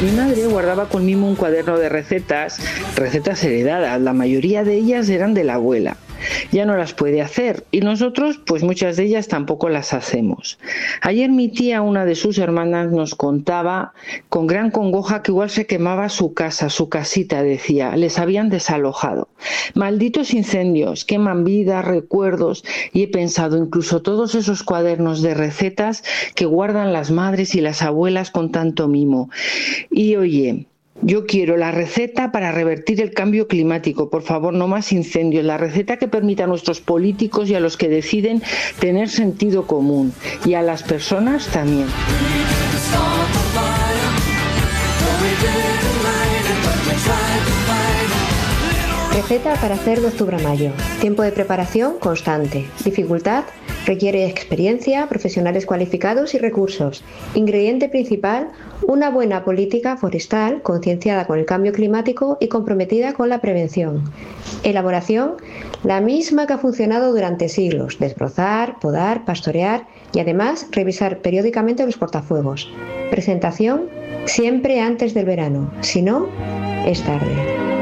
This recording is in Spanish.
Mi madre guardaba con mimo un cuaderno de recetas heredadas. La mayoría de ellas eran de la abuela. Ya no las puede hacer y nosotros, pues muchas de ellas tampoco las hacemos. Ayer mi tía, una de sus hermanas, nos contaba con gran congoja que igual se quemaba su casa, su casita, decía, les habían desalojado. Malditos incendios, queman vidas, recuerdos, y he pensado incluso todos esos cuadernos de recetas que guardan las madres y las abuelas con tanto mimo. Y oye, yo quiero la receta para revertir el cambio climático. Por favor, no más incendios. La receta que permita a nuestros políticos y a los que deciden tener sentido común. Y a las personas también. Receta para hacer de octubre a mayo. Tiempo de preparación constante. Dificultad requiere experiencia, profesionales cualificados y recursos. Ingrediente principal, una buena política forestal concienciada con el cambio climático y comprometida con la prevención. Elaboración, la misma que ha funcionado durante siglos. Desbrozar, podar, pastorear y además revisar periódicamente los cortafuegos. Presentación, siempre antes del verano. Si no, es tarde.